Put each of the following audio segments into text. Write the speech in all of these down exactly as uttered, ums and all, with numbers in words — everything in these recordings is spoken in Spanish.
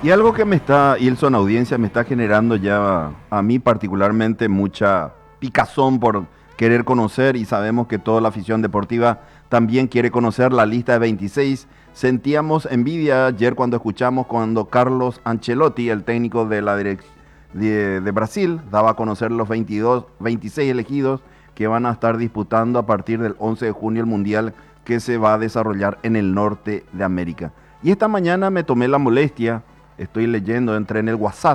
Y algo que me está, Ilson, audiencia, me está generando ya a mí particularmente mucha picazón por querer conocer, y sabemos que toda la afición deportiva también quiere conocer la lista de veintiséis. Sentíamos envidia ayer cuando escuchamos cuando Carlos Ancelotti, el técnico de la direc- de, de Brasil, daba a conocer los veintidós, veintiséis elegidos que van a estar disputando a partir del once de junio el Mundial que se va a desarrollar en el norte de América. Y esta mañana me tomé la molestia, estoy leyendo, entré en el WhatsApp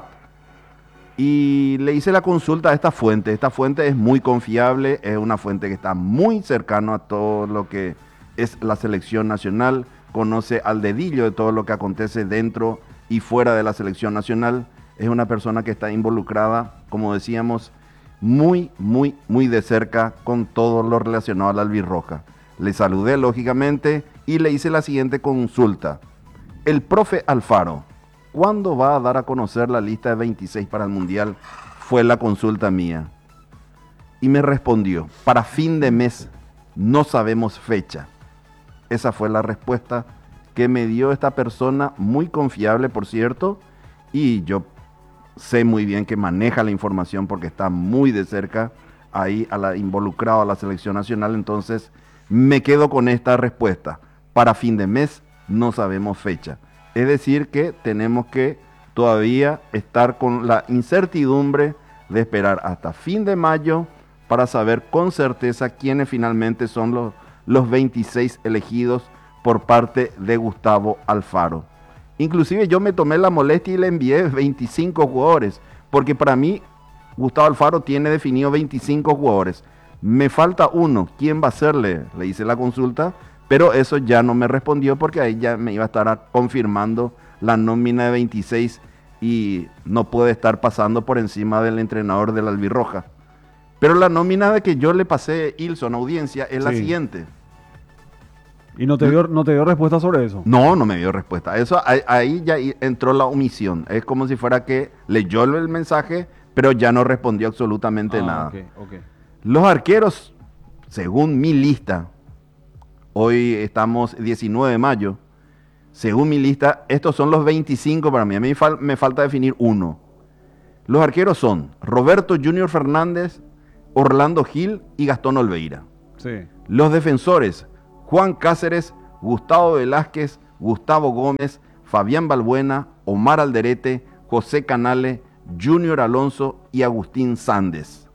y le hice la consulta a esta fuente. Esta fuente es muy confiable, es una fuente que está muy cercano a todo lo que es la selección nacional, conoce al dedillo de todo lo que acontece dentro y fuera de la selección nacional. Es una persona que está involucrada, como decíamos, muy, muy, muy de cerca con todo lo relacionado a la albirroja. Le saludé, lógicamente, y le hice la siguiente consulta. El profe Alfaro, ¿cuándo va a dar a conocer la lista de veintiséis para el Mundial? Fue la consulta mía. Y me respondió, para fin de mes, no sabemos fecha. Esa fue la respuesta que me dio esta persona, muy confiable, por cierto, y yo sé muy bien que maneja la información porque está muy de cerca ahí a la, involucrado a la selección nacional. Entonces me quedo con esta respuesta. Para fin de mes no sabemos fecha. Es decir que tenemos que todavía estar con la incertidumbre de esperar hasta fin de mayo para saber con certeza quiénes finalmente son los, los veintiséis elegidos por parte de Gustavo Alfaro. Inclusive yo me tomé la molestia y le envié veinticinco jugadores, porque para mí Gustavo Alfaro tiene definido veinticinco jugadores. Me falta uno, ¿quién va a serle? Le hice la consulta, pero eso ya no me respondió porque ahí ya me iba a estar confirmando la nómina de veintiséis y no puede estar pasando por encima del entrenador de la albirroja. Pero la nómina de que yo le pasé, Ilson, audiencia, es la Sí. siguiente. ¿Y no te dio, no te dio respuesta sobre eso? No, no me dio respuesta. Eso ahí, ahí ya entró la omisión. Es como si fuera que leyó el mensaje, pero ya no respondió absolutamente Ah, nada. ok, ok. Los arqueros, según mi lista, hoy estamos diecinueve de mayo, según mi lista, estos son los veinticinco para mí. A mí fal- me falta definir uno. Los arqueros son Roberto Junior Fernández, Orlando Gil y Gastón Olveira. Sí. Los defensores, Juan Cáceres, Gustavo Velázquez, Gustavo Gómez, Fabián Balbuena, Omar Alderete, José Canale, Junior Alonso y Agustín Sández.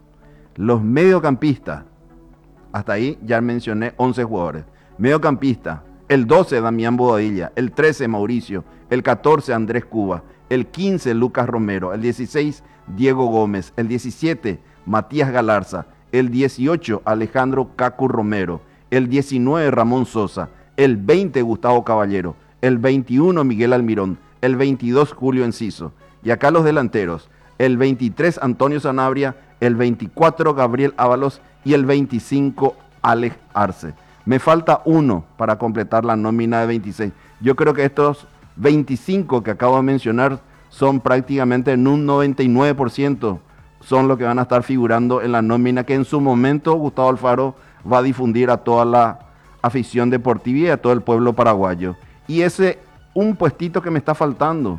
Los mediocampistas, hasta ahí ya mencioné once jugadores. Mediocampista, el doce Damián Bodadilla, el trece Mauricio, el catorce Andrés Cuba, el quince Lucas Romero, el dieciséis Diego Gómez, el diecisiete Matías Galarza, el dieciocho Alejandro Cacu Romero, el diecinueve Ramón Sosa, el veinte Gustavo Caballero, el veintiuno Miguel Almirón, el veintidós Julio Enciso. Y acá los delanteros, el veintitrés Antonio Sanabria, el veinticuatro Gabriel Ábalos y el veinticinco Alex Arce. Me falta uno para completar la nómina de veintiséis. Yo creo que estos veinticinco que acabo de mencionar son prácticamente en un noventa y nueve por ciento son los que van a estar figurando en la nómina que en su momento Gustavo Alfaro va a difundir a toda la afición deportiva y a todo el pueblo paraguayo. Y ese un puestito que me está faltando,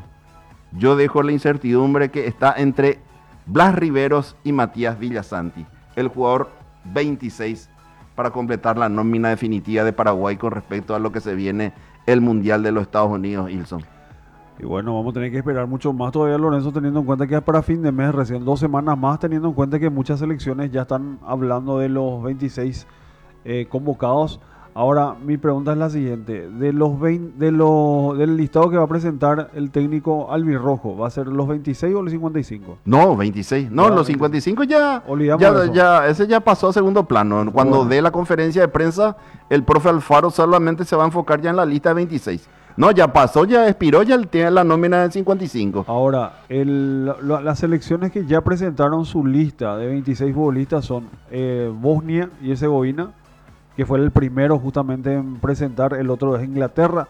yo dejo la incertidumbre que está entre Blas Riveros y Matías Villasanti, el jugador veintiséis para completar la nómina definitiva de Paraguay con respecto a lo que se viene el Mundial de los Estados Unidos, Ilson. Y bueno, vamos a tener que esperar mucho más todavía, Lorenzo, teniendo en cuenta que es para fin de mes, recién dos semanas más, teniendo en cuenta que muchas selecciones ya están hablando de los veintiséis eh, convocados. Ahora, mi pregunta es la siguiente: de los veinte, de los, del listado que va a presentar el técnico albirrojo, ¿va a ser los veintiséis o los cincuenta y cinco? No, veintiséis. No, Ya, los veintiséis. cincuenta y cinco ya, Olvidamos ya, eso. ya, ese ya pasó a segundo plano. Cuando Bueno. dé la conferencia de prensa, el profe Alfaro solamente se va a enfocar ya en la lista de veintiséis. No, ya pasó, ya expiró, ya tiene la nómina de cincuenta y cinco. Ahora, el, la- las selecciones que ya presentaron su lista de veintiséis futbolistas son eh, Bosnia y Herzegovina, que fue el primero justamente en presentar, el otro es Inglaterra,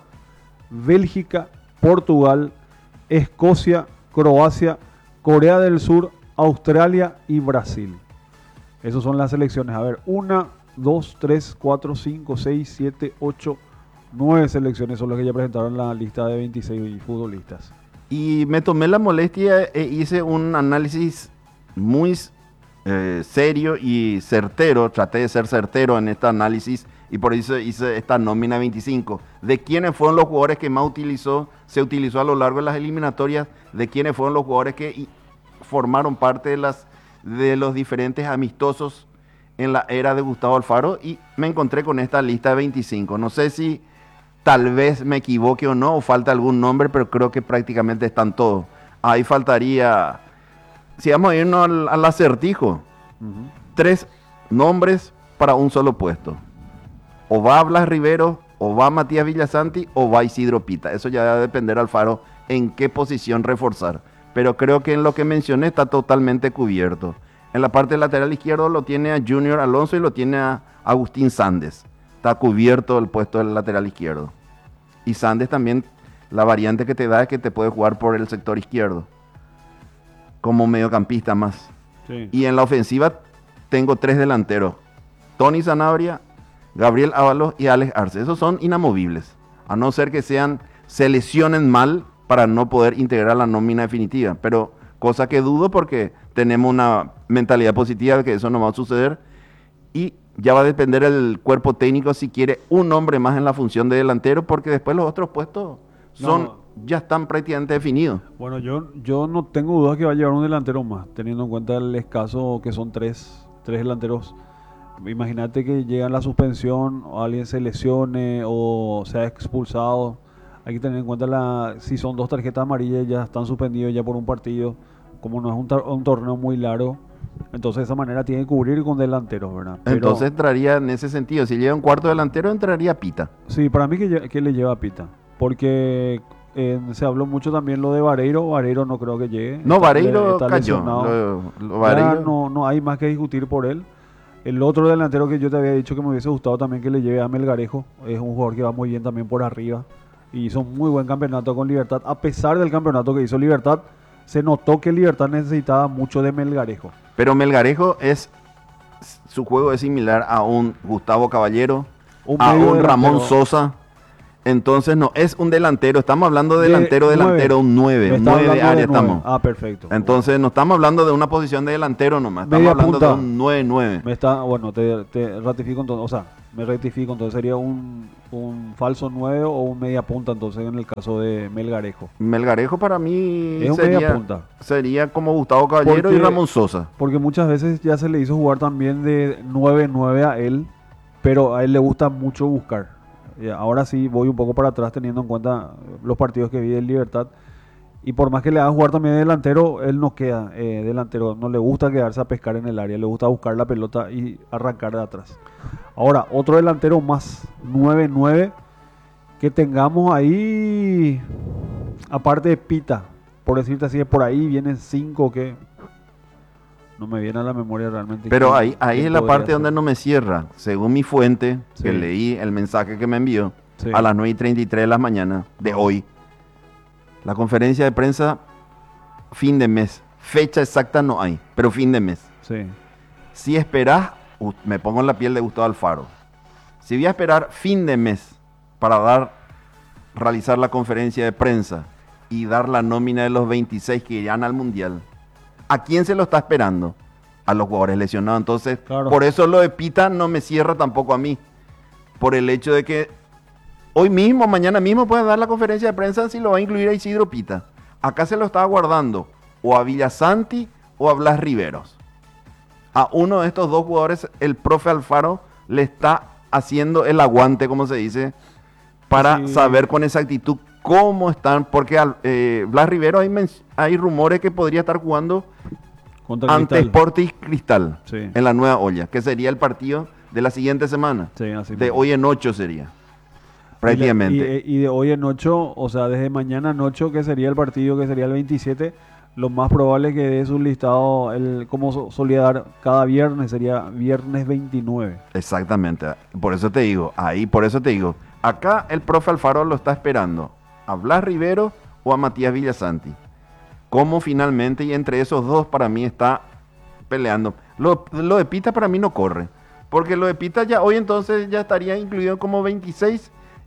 Bélgica, Portugal, Escocia, Croacia, Corea del Sur, Australia y Brasil. Esas son las selecciones. A ver, una, dos, tres, cuatro, cinco, seis, siete, ocho, nueve selecciones son las que ya presentaron la lista de veintiséis futbolistas. Y me tomé la molestia e hice un análisis muy eh, serio y certero, traté de ser certero en este análisis y por eso hice esta nómina veinticinco. De quiénes fueron los jugadores que más utilizó, se utilizó a lo largo de las eliminatorias, de quiénes fueron los jugadores que y, formaron parte de, las, de los diferentes amistosos en la era de Gustavo Alfaro y me encontré con esta lista de veinticinco. No sé si tal vez me equivoque o no, o falta algún nombre, pero creo que prácticamente están todos. Ahí faltaría, si vamos a irnos al, al acertijo, uh-huh. tres nombres para un solo puesto. O va Blas Rivero, o va Matías Villasanti, o va Isidro Pita. Eso ya va a depender Alfaro en qué posición reforzar. Pero creo que en lo que mencioné está totalmente cubierto. En la parte lateral izquierdo lo tiene a Junior Alonso y lo tiene a Agustín Sandes. Está cubierto el puesto del lateral izquierdo. Y Sandes también, la variante que te da es que te puede jugar por el sector izquierdo. Como mediocampista más. Sí. Y en la ofensiva tengo tres delanteros. Tony Sanabria, Gabriel Ábalos y Alex Arce. Esos son inamovibles. A no ser que sean, se lesionen mal para no poder integrar la nómina definitiva. Pero cosa que dudo porque tenemos una mentalidad positiva de que eso no va a suceder. Y ya va a depender el cuerpo técnico si quiere un hombre más en la función de delantero, porque después los otros puestos son no. ya están prácticamente definidos. Bueno, yo, yo no tengo dudas que va a llevar un delantero más, teniendo en cuenta el escaso que son tres, tres delanteros. Imagínate que llega la suspensión, o alguien se lesione o sea expulsado. Hay que tener en cuenta la, si son dos tarjetas amarillas, ya están suspendidos ya por un partido. Como no es un, tor- un torneo muy largo, entonces de esa manera tiene que cubrir con delanteros, ¿verdad? Pero, entonces entraría en ese sentido, si llega un cuarto delantero, entraría Pita. Sí, para mí que, que le lleva Pita, porque eh, se habló mucho también lo de Vareiro. Vareiro no creo que llegue. No, Vareiro cayó. Lo, lo Vareiro. No, no hay más que discutir por él. El otro delantero que yo te había dicho que me hubiese gustado también que le lleve a Melgarejo, es un jugador que va muy bien también por arriba y hizo un muy buen campeonato con Libertad. A pesar del campeonato que hizo Libertad, se notó que Libertad necesitaba mucho de Melgarejo. Pero Melgarejo es, su juego es similar a un Gustavo Caballero, un a un delantero. Ramón Sosa. Entonces no es un delantero, estamos hablando de delantero, de delantero, un nueve, nueve área estamos. Ah, perfecto. Entonces no estamos hablando de una posición de delantero nomás, estamos Media hablando punta. de un nueve nueve. Me está, bueno, te, te ratifico entonces, o sea, me rectifico, entonces sería un, un falso nueve o un media punta entonces en el caso de Melgarejo. Melgarejo para mí es sería, un media punta. Sería como Gustavo Caballero porque, y Ramón Sosa. Porque muchas veces ya se le hizo jugar también de nueve nueve a él, pero a él le gusta mucho buscar. Ahora sí voy un poco para atrás teniendo en cuenta los partidos que vi de Libertad. Y por más que le haga jugar también de delantero, él no queda eh, delantero. No le gusta quedarse a pescar en el área. Le gusta buscar la pelota y arrancar de atrás. Ahora, otro delantero más, nueve nueve, que tengamos ahí, aparte de Pita. Por decirte así, por ahí vienen cinco que... No me viene a la memoria realmente. Pero quién, ahí, ahí es la parte ser. Donde no me cierra. Según mi fuente, sí. que leí el mensaje que me envió, sí. a las nueve y treinta y tres de la mañana de hoy, la conferencia de prensa, fin de mes. Fecha exacta no hay, pero fin de mes. Sí. Si esperás, uh, me pongo en la piel de Gustavo Alfaro. Si voy a esperar fin de mes para dar, realizar la conferencia de prensa y dar la nómina de los veintiséis que irán al Mundial, ¿a quién se lo está esperando? A los jugadores lesionados. Entonces, claro. por eso lo de Pita no me cierra tampoco a mí. Por el hecho de que hoy mismo, mañana mismo puede dar la conferencia de prensa si lo va a incluir a Isidro Pita. Acá se lo estaba guardando o a Villasanti o a Blas Riveros. A uno de estos dos jugadores el profe Alfaro le está haciendo el aguante, como se dice, para sí. saber con exactitud cómo están, porque eh, Blas Rivero hay, hay rumores que podría estar jugando contra ante Sporting Cristal sí. en la Nueva Olla, que sería el partido de la siguiente semana. Sí, así de hoy en ocho sería, prácticamente. Y, la, y, y de hoy en ocho, o sea, desde mañana en ocho, que sería el partido, que sería el veintisiete, lo más probable es que dé su listado, el, como solía dar cada viernes, sería viernes veintinueve. Exactamente, por eso te digo, ahí, por eso te digo, acá el profe Alfaro lo está esperando a Blas Rivero o a Matías Villasanti. Como finalmente, y entre esos dos para mí está peleando. Lo, lo de Pita para mí no corre, porque lo de Pita ya hoy entonces ya estaría incluido como veintiséis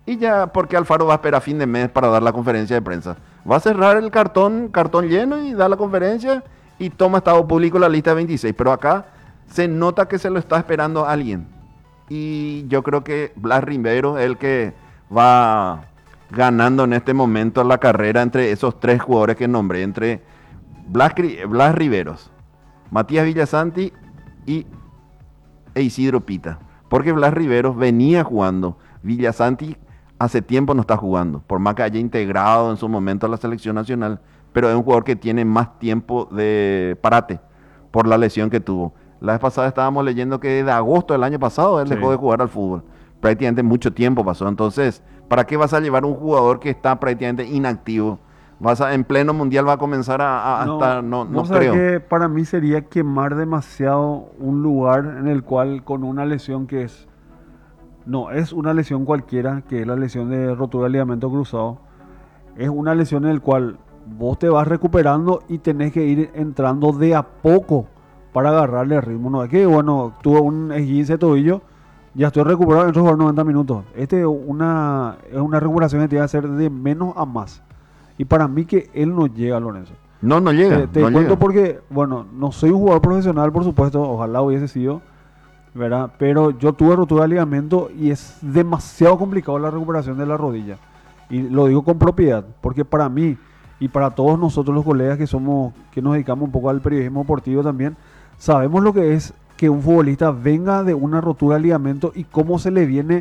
Y ya, porque Alfaro va a esperar a fin de mes para dar la conferencia de prensa. Va a cerrar el cartón, cartón lleno y da la conferencia y toma estado público la lista de veintiséis. Pero acá se nota que se lo está esperando alguien. Y yo creo que Blas Riveros es el que va ganando en este momento la carrera entre esos tres jugadores que nombré, entre Blas, Blas Riveros, Matías Villasanti y e Isidro Pita. Porque Blas Riveros venía jugando, Villasanti hace tiempo no está jugando, por más que haya integrado en su momento a la selección nacional, pero es un jugador que tiene más tiempo de parate por la lesión que tuvo. La vez pasada estábamos leyendo que desde agosto del año pasado él sí. dejó de jugar al fútbol. Prácticamente mucho tiempo pasó. Entonces, ¿para qué vas a llevar un jugador que está prácticamente inactivo? Vas a, en pleno mundial va a comenzar a, a no, estar, no, no, no creo. Que para mí sería quemar demasiado un lugar en el cual con una lesión que es, no es una lesión cualquiera, que es la lesión de rotura de ligamento cruzado, es una lesión en la cual vos te vas recuperando y tenés que ir entrando de a poco para agarrarle el ritmo. No es que, bueno, tuvo un esguince de tobillo, ya estoy recuperado, entro a jugar noventa minutos. Este es una, es una recuperación que tiene que hacer de menos a más. Y para mí que él no llega, Lorenzo. No, no llega. Te, te no cuento llega. porque, bueno, no soy un jugador profesional, por supuesto, ojalá hubiese sido, ¿verdad? Pero yo tuve rotura de ligamento y es demasiado complicado la recuperación de la rodilla. Y lo digo con propiedad, porque para mí y para todos nosotros los colegas que somos, que nos dedicamos un poco al periodismo deportivo también, sabemos lo que es que un futbolista venga de una rotura de ligamento y cómo se le viene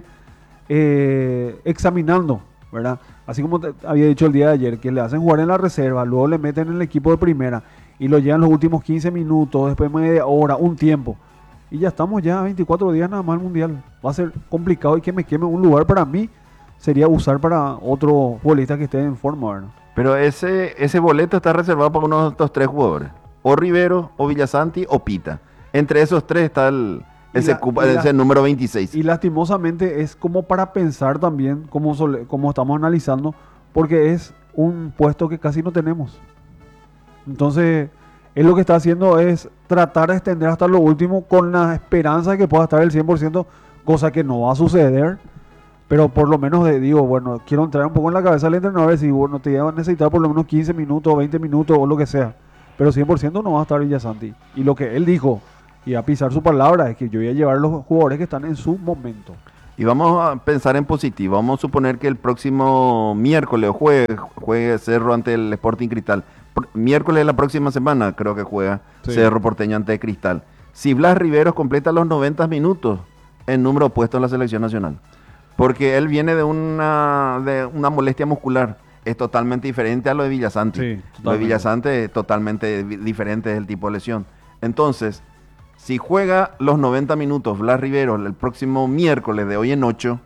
eh, examinando, ¿verdad? Así como te había dicho el día de ayer, que le hacen jugar en la reserva, luego le meten en el equipo de primera y lo llevan los últimos quince minutos, después media hora, un tiempo. Y ya estamos ya a veinticuatro días nada más al mundial. Va a ser complicado y que me queme un lugar para mí sería usar para otro futbolista que esté en forma, ¿verdad? Pero ese, ese boleto está reservado para uno de estos tres jugadores. O Rivero, o Villasanti, o Pita. Entre esos tres está el, ese, la, cupa, ese la, número veintiséis. Y lastimosamente es como para pensar también, como, sole, como estamos analizando, porque es un puesto que casi no tenemos. Entonces, él lo que está haciendo es tratar de extender hasta lo último con la esperanza de que pueda estar el cien por ciento, cosa que no va a suceder. Pero por lo menos de, digo, bueno, quiero entrar un poco en la cabeza del entrenador y decir, bueno, te van a necesitar por lo menos quince minutos, veinte minutos o lo que sea. Pero cien por ciento no va a estar Villasanti. Y lo que él dijo, y a pisar su palabra, es que yo voy a llevar a los jugadores que están en su momento. Y vamos a pensar en positivo. Vamos a suponer que el próximo miércoles juegue, juegue Cerro ante el Sporting Cristal. Por, miércoles de la próxima semana creo que juega sí. Cerro Porteño ante Cristal. Si Blas Riveros completa los noventa minutos, el número puesto en la selección nacional. Porque él viene de una, de una molestia muscular. Es totalmente diferente a lo de Villasanti. Sí, lo de Villasanti es totalmente diferente, es el tipo de lesión. Entonces, si juega los noventa minutos Blas Riveros el próximo miércoles de hoy en ocho,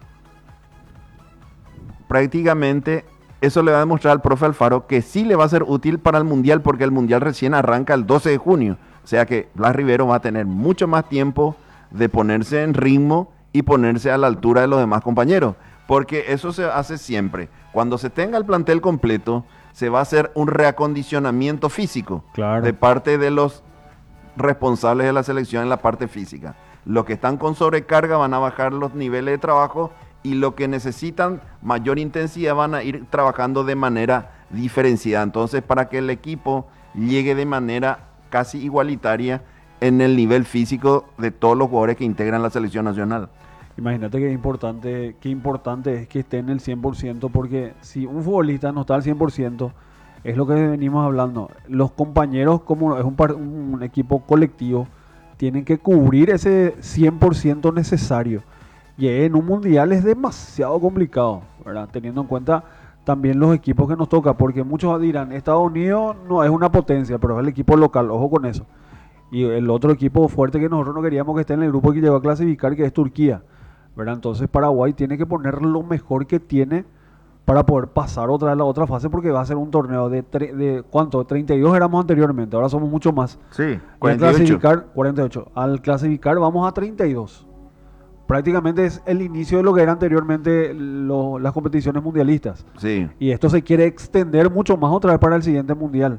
prácticamente eso le va a demostrar al profe Alfaro que sí le va a ser útil para el Mundial, porque el Mundial recién arranca el doce de junio. O sea que Blas Riveros va a tener mucho más tiempo de ponerse en ritmo y ponerse a la altura de los demás compañeros. Porque eso se hace siempre. Cuando se tenga el plantel completo, se va a hacer un reacondicionamiento físico claro. de parte de los responsables de la selección en la parte física. Los que están con sobrecarga van a bajar los niveles de trabajo y los que necesitan mayor intensidad van a ir trabajando de manera diferenciada. Entonces, para que el equipo llegue de manera casi igualitaria en el nivel físico de todos los jugadores que integran la selección nacional. Imagínate qué importante, qué importante es que esté en el cien por ciento, porque si un futbolista no está al cien por ciento, es lo que venimos hablando. Los compañeros, como es un, par, un equipo colectivo, tienen que cubrir ese cien por ciento necesario. Y en un mundial es demasiado complicado, ¿verdad? Teniendo en cuenta también los equipos que nos toca, porque muchos dirán, Estados Unidos no es una potencia, pero es el equipo local, ojo con eso. Y el otro equipo fuerte que nosotros no queríamos que esté en el grupo que llegó a clasificar, que es Turquía, ¿verdad? Entonces Paraguay tiene que poner lo mejor que tiene para poder pasar otra vez a la otra fase, porque va a ser un torneo de, tre- de ¿cuánto? treinta y dos éramos anteriormente, ahora somos mucho más. Sí, cuarenta y ocho. Al clasificar, cuarenta y ocho. Al clasificar vamos a treinta y dos. Prácticamente es el inicio de lo que eran anteriormente lo, las competiciones mundialistas. Sí. Y esto se quiere extender mucho más otra vez para el siguiente mundial.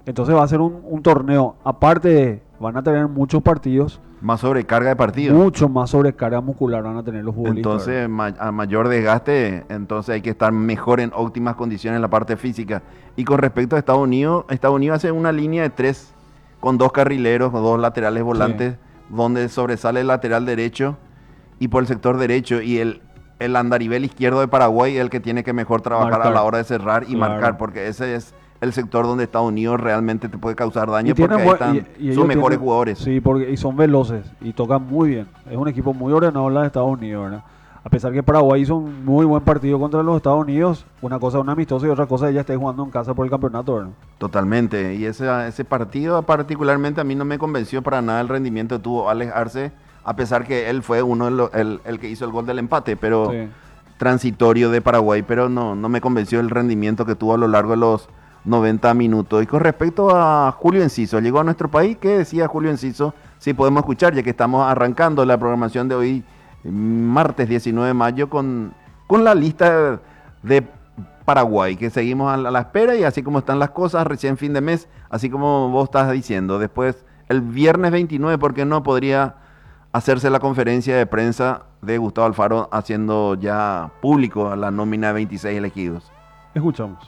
Entonces va a ser un, un torneo, aparte de, van a tener muchos partidos, Más sobrecarga de partido. mucho más sobrecarga muscular van a tener los futbolistas. Entonces, ma- a mayor desgaste, entonces hay que estar mejor en óptimas condiciones en la parte física. Y con respecto a Estados Unidos, Estados Unidos hace una línea de tres con dos carrileros, con dos laterales volantes, donde sobresale el lateral derecho y por el sector derecho. Y el, el andarivel izquierdo de Paraguay es el que tiene que mejor trabajar Marcar. a la hora de cerrar y Claro. marcar, porque ese es el sector donde Estados Unidos realmente te puede causar daño, Y porque tienen ahí buen- están y- y sus ellos mejores tienen- jugadores. Sí, porque, y son veloces y tocan muy bien. Es un equipo muy ordenado la de Estados Unidos, ¿verdad? A pesar que Paraguay hizo un muy buen partido contra los Estados Unidos, una cosa es un amistoso y otra cosa es ella esté jugando en casa por el campeonato, ¿verdad? Totalmente, y ese, ese partido particularmente a mí no me convenció para nada el rendimiento que tuvo Alex Arce, a pesar que él fue uno de los- el, el que hizo el gol del empate, pero Sí. transitorio de Paraguay, pero no, no me convenció el rendimiento que tuvo a lo largo de los noventa minutos. Y con respecto a Julio Enciso, llegó a nuestro país, ¿qué decía Julio Enciso? Sí, podemos escuchar, ya que estamos arrancando la programación de hoy, martes diecinueve de mayo, con, con la lista de Paraguay, que seguimos a la, a la espera, y así como están las cosas, recién fin de mes, así como vos estás diciendo, después el viernes veintinueve, ¿por qué no podría hacerse la conferencia de prensa de Gustavo Alfaro haciendo ya público la nómina de veintiséis elegidos? Escuchamos.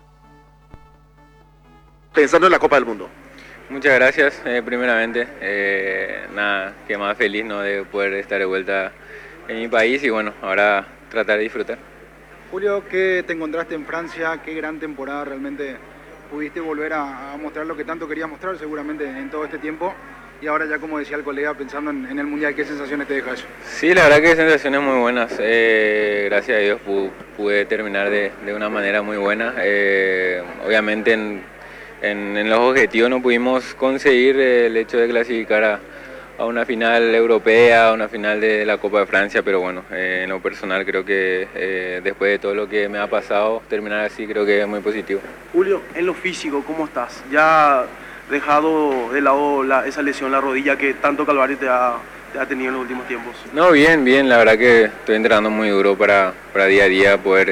Pensando en la Copa del Mundo. Muchas gracias, eh, primeramente. Eh, nada, que más feliz, ¿no?, de poder estar de vuelta en mi país y bueno, ahora tratar de disfrutar. Julio, ¿qué te encontraste en Francia? Qué gran temporada, realmente pudiste volver a, a mostrar lo que tanto querías mostrar seguramente en todo este tiempo. Y ahora ya, como decía el colega, pensando en, en el Mundial, ¿qué sensaciones te deja eso? Sí, la verdad que sensaciones muy buenas. Eh, gracias a Dios pude, pude terminar de, de una manera muy buena. Eh, obviamente en, en, en los objetivos no pudimos conseguir el hecho de clasificar a, a una final europea, a una final de la Copa de Francia, pero bueno, eh, en lo personal creo que eh, después de todo lo que me ha pasado, terminar así creo que es muy positivo. Julio, en lo físico, ¿cómo estás? Ya dejado de lado la, esa lesión, la rodilla que tanto calvario te ha, te ha tenido en los últimos tiempos. No, bien, bien, la verdad que estoy entrenando muy duro para, para día a día poder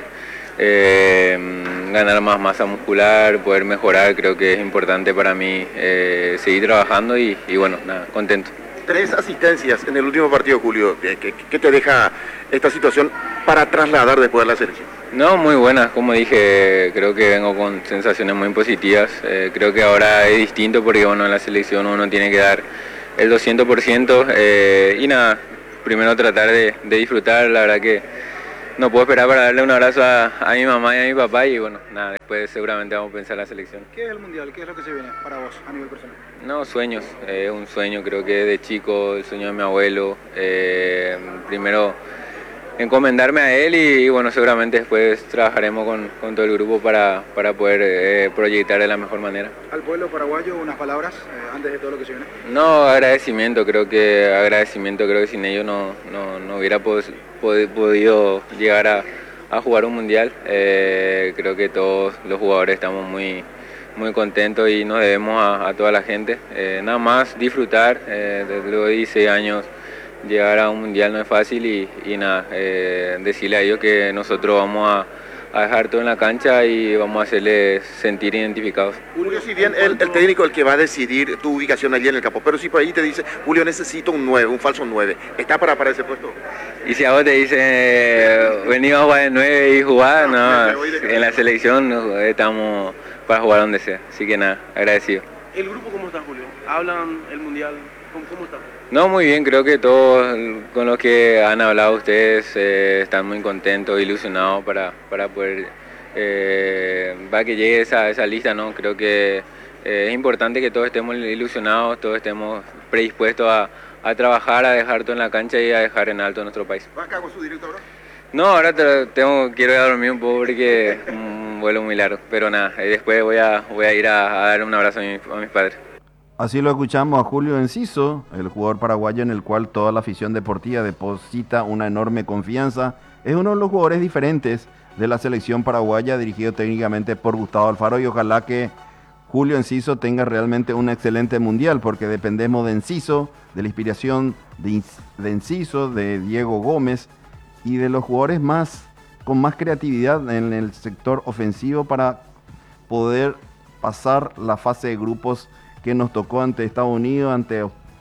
eh, ganar más masa muscular, poder mejorar, creo que es importante para mí eh, seguir trabajando y, y bueno, nada, contento. Tres asistencias en el último partido, Julio. ¿Qué, qué, qué te deja esta situación para trasladar después de la selección? No, muy buenas, como dije, creo que vengo con sensaciones muy positivas, eh, creo que ahora es distinto porque bueno, en la selección uno tiene que dar el doscientos por ciento eh, y nada, primero tratar de, de disfrutar, la verdad que no puedo esperar para darle un abrazo a, a mi mamá y a mi papá y bueno, nada, después seguramente vamos a pensar en la selección. ¿Qué es el Mundial? ¿Qué es lo que se viene para vos a nivel personal? No, sueños, es eh, un sueño, creo que de chico, el sueño de mi abuelo, eh, primero encomendarme a él y, y bueno, seguramente después trabajaremos con, con todo el grupo para, para poder eh, proyectar de la mejor manera. Al pueblo paraguayo, unas palabras eh, antes de todo lo que se viene. No, agradecimiento, creo que agradecimiento, creo que sin ellos no, no, no hubiera pod, pod, podido llegar a, a jugar un mundial, eh, creo que todos los jugadores estamos muy, muy contentos y nos debemos a, a toda la gente, eh, nada más disfrutar, eh, desde luego de dieciséis años, llegar a un mundial no es fácil y, y nada, eh, decirle a ellos que nosotros vamos a, a dejar todo en la cancha y vamos a hacerles sentir identificados. Julio, si bien el, el técnico es el que va a decidir tu ubicación allí en el campo, pero si por ahí te dice, Julio, necesito un nueve, un falso nueve, ¿está para, para ese puesto? Y si a vos te dicen, eh, venimos a jugar de nueve y jugar, no, en la selección estamos para jugar donde sea, así que nada, agradecido. ¿El grupo cómo está, Julio? ¿Hablan el Mundial? ¿Cómo, cómo está? No, muy bien, creo que todos con los que han hablado ustedes eh, están muy contentos, ilusionados para, para poder, eh, para que llegue esa, esa lista, ¿no? Creo que eh, es importante que todos estemos ilusionados, todos estemos predispuestos a, a trabajar, a dejar todo en la cancha y a dejar en alto nuestro país. ¿Vas acá con su directo ahora? No, ahora te, tengo, quiero ir a dormir un poco porque es un vuelo muy largo, pero nada, después voy a, voy a ir a, a dar un abrazo a, mi, a mis padres. Así lo escuchamos a Julio Enciso, el jugador paraguayo en el cual toda la afición deportiva deposita una enorme confianza. Es uno de los jugadores diferentes de la selección paraguaya, dirigido técnicamente por Gustavo Alfaro, y ojalá que Julio Enciso tenga realmente un excelente mundial, porque dependemos de Enciso, de la inspiración de, de Enciso, de Diego Gómez y de los jugadores más con más creatividad en el sector ofensivo para poder pasar la fase de grupos que nos tocó ante Estados Unidos, ante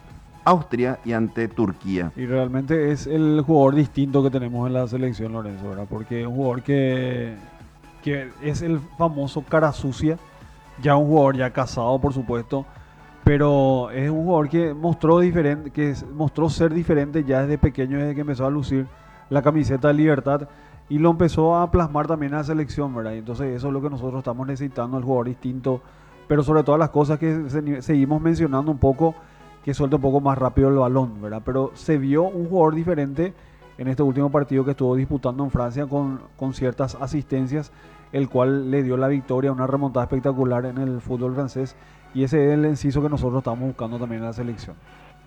Austria y ante Turquía. Y realmente es el jugador distinto que tenemos en la selección, Lorenzo, ¿verdad? Porque es un jugador que, que es el famoso cara sucia, ya un jugador ya casado, por supuesto, pero es un jugador que mostró diferente, que mostró ser diferente ya desde pequeño, desde que empezó a lucir la camiseta de Libertad y lo empezó a plasmar también en la selección, ¿verdad? Y entonces eso es lo que nosotros estamos necesitando, el jugador distinto, pero sobre todas las cosas que se, seguimos mencionando un poco, que suelta un poco más rápido el balón, ¿verdad? Pero se vio un jugador diferente en este último partido que estuvo disputando en Francia con, con ciertas asistencias, el cual le dio la victoria, una remontada espectacular en el fútbol francés, y ese es el inciso que nosotros estamos buscando también en la selección.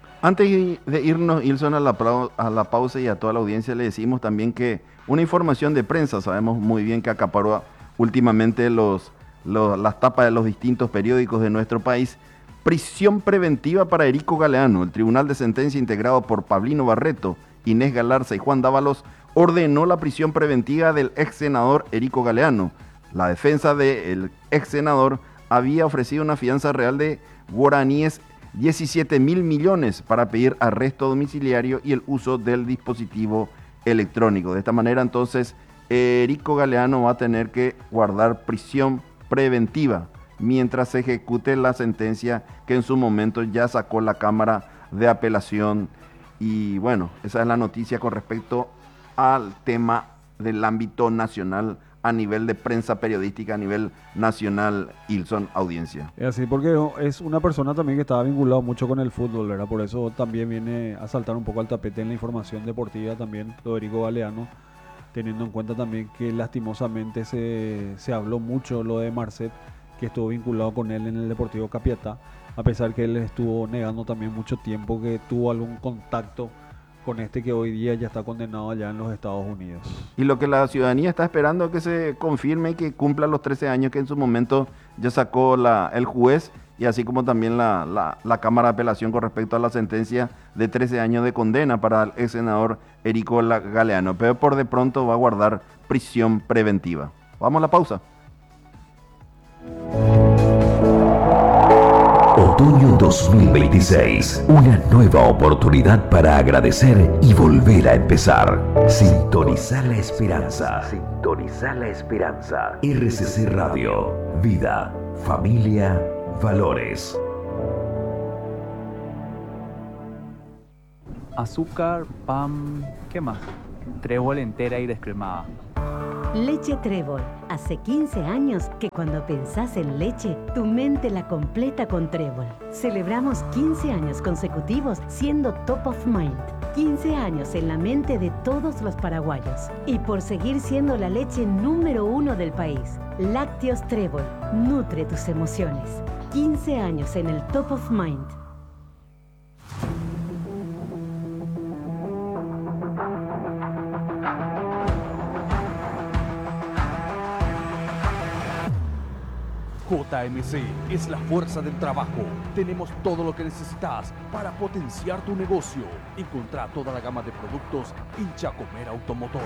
Antes de irnos, Ilson, a la, a la pausa y a toda la audiencia le decimos también que una información de prensa, sabemos muy bien que acaparó últimamente los, los, las tapas de los distintos periódicos de nuestro país. Prisión preventiva para Erico Galeano. El Tribunal de Sentencia integrado por Pablino Barreto, Inés Galarza y Juan Dávalos ordenó la prisión preventiva del ex senador Erico Galeano. La defensa del ex senador había ofrecido una fianza real de guaraníes diecisiete mil millones para pedir arresto domiciliario y el uso del dispositivo electrónico. De esta manera, entonces, Erico Galeano va a tener que guardar prisión preventiva mientras se ejecute la sentencia que en su momento ya sacó la Cámara de Apelación. Y bueno, esa es la noticia con respecto al tema del ámbito nacional a nivel de prensa periodística, a nivel nacional, Ilson, audiencia. Es así, porque es una persona también que estaba vinculado mucho con el fútbol, ¿verdad? Por eso también viene a saltar un poco al tapete en la información deportiva también, Erico Galeano, teniendo en cuenta también que lastimosamente se, se habló mucho lo de Marcet, que estuvo vinculado con él en el Deportivo Capiatá, a pesar que él estuvo negando también mucho tiempo que tuvo algún contacto con este que hoy día ya está condenado allá en los Estados Unidos. Y lo que la ciudadanía está esperando es que se confirme y que cumpla los trece años que en su momento ya sacó la, el juez, y así como también la, la, la Cámara de Apelación con respecto a la sentencia de trece años de condena para el ex senador Erico Galeano. Pero por de pronto va a guardar prisión preventiva. Vamos a la pausa. Otoño dos mil veintiséis, una nueva oportunidad para agradecer y volver a empezar. Sintonizar la esperanza. Sintonizar la esperanza. R C C Radio. Vida, familia, valores. Azúcar, pan, ¿qué más? Trébol entera y descremada. Leche Trébol. Hace quince años que cuando pensás en leche, tu mente la completa con Trébol. Celebramos quince años consecutivos siendo top of mind. quince años en la mente de todos los paraguayos. Y por seguir siendo la leche número uno del país. Lácteos Trébol. Nutre tus emociones. quince años en el top of mind. J M C es la fuerza del trabajo. Tenemos todo lo que necesitas para potenciar tu negocio. Encontrá toda la gama de productos en Chacomer Automotores.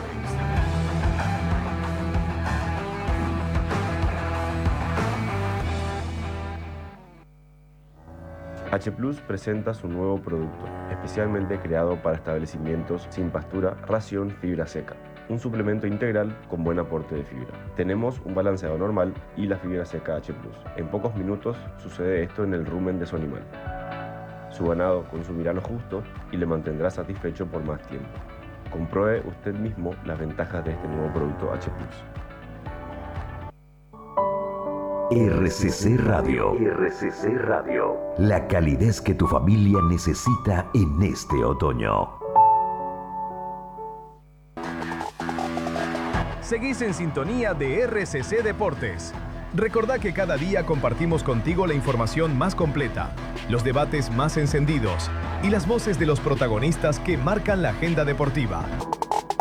H Plus presenta su nuevo producto, especialmente creado para establecimientos sin pastura, ración fibra seca. Un suplemento integral con buen aporte de fibra. Tenemos un balanceado normal y la fibra seca H Plus. En pocos minutos sucede esto en el rumen de su animal. Su ganado consumirá lo justo y le mantendrá satisfecho por más tiempo. Compruebe usted mismo las ventajas de este nuevo producto H Plus. R C C Radio. R C C Radio. La calidez que tu familia necesita en este otoño. Seguís en sintonía de R C C Deportes. Recordá que cada día compartimos contigo la información más completa, los debates más encendidos y las voces de los protagonistas que marcan la agenda deportiva.